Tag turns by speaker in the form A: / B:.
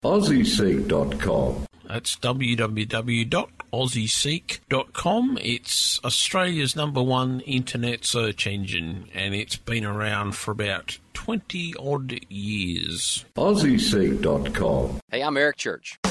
A: AussieSeek.com.
B: That's www.aussieseek.com. It's Australia's #1 internet search engine, and it's been around for about 20-odd years.
A: AussieSeek.com.
C: Hey, I'm Eric Church.